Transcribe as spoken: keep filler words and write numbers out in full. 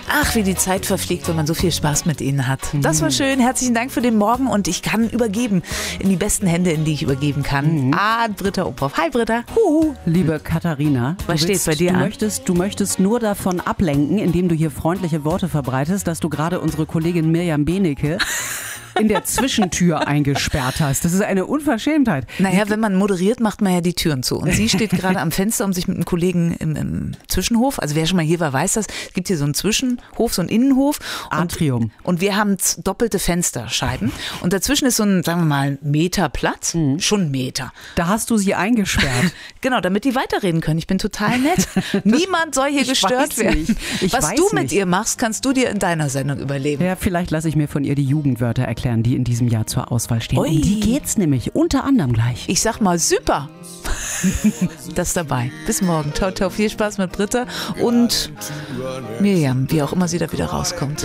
Ach, wie die Zeit verfliegt, wenn man so viel Spaß mit Ihnen hat. Das war schön. Herzlichen Dank für den Morgen und ich kann übergeben in die besten Hände, in die ich übergeben kann. Mhm. An Britta Ophoff. Hi Britta. Huhu, liebe Katharina. Was steht willst, bei dir du an? Möchtest, du möchtest nur davon ablenken, indem du hier freundliche Worte verbreitest, dass du gerade unsere Kollegin Mirjam Benecke in der Zwischentür eingesperrt hast. Das ist eine Unverschämtheit. Naja, wenn man moderiert, macht man ja die Türen zu. Und sie steht gerade am Fenster, um sich mit einem Kollegen im, im Zwischenhof, also wer schon mal hier war, weiß das, es gibt hier so einen Zwischenhof, so einen Innenhof. Und, Atrium. Und wir haben doppelte Fensterscheiben. Und dazwischen ist so ein, sagen wir mal, Meter Platz. Mhm. Schon ein Meter. Da hast du sie eingesperrt. Genau, damit die weiterreden können. Ich bin total nett. Niemand soll hier ich gestört werden. Ich Was weiß du mit nicht. ihr machst, kannst du dir in deiner Sendung überleben. Ja, vielleicht lasse ich mir von ihr die Jugendwörter erklären, die in diesem Jahr zur Auswahl stehen. Ui. Um die geht's nämlich unter anderem gleich. Ich sag mal super. Das dabei. Bis morgen. Ciao, ciao. Viel Spaß mit Britta und Mirjam, wie auch immer sie da wieder rauskommt.